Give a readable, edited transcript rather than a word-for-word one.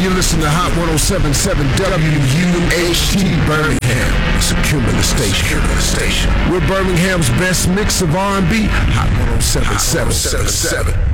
You listen to Hot 107.7 WUHT Birmingham. It's a Cumulus station. We're Birmingham's best mix of R&B. Hot 107.7.